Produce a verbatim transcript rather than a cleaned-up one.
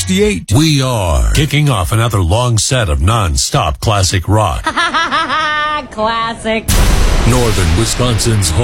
sixty-eight. We are kicking off another long set of non-stop classic rock. Classic. Northern Wisconsin's